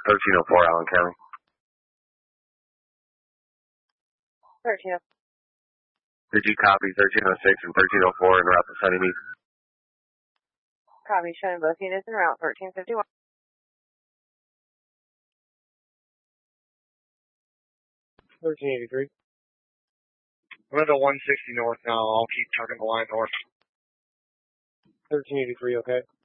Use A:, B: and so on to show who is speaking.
A: 1304 Allen County.
B: 13.
A: Did you copy 1306 and 1304 en route to Sunnymead?
B: Copy, showing both units en route, 1351.
C: 1383. I'm at the 160 north now. I'll keep turning the line north. 1383, okay.